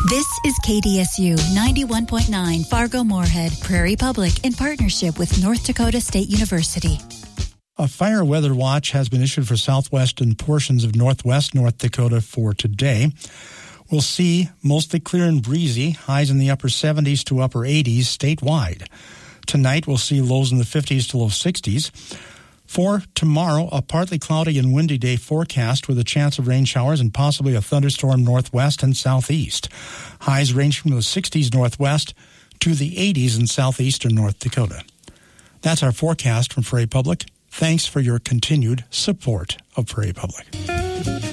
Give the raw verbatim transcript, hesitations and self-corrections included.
This is K D S U ninety-one point nine Fargo-Moorhead, Prairie Public, in partnership with North Dakota State University. A fire weather watch has been issued for southwestern portions of northwest North Dakota for today. We'll see mostly clear and breezy, highs in the upper seventies to upper eighties statewide. Tonight, we'll see lows in the fifties to low sixties. For tomorrow, a partly cloudy and windy day forecast with a chance of rain showers and possibly a thunderstorm northwest and southeast. Highs range from the sixties northwest to the eighties in southeastern North Dakota. That's our forecast from Prairie Public. Thanks for your continued support of Prairie Public.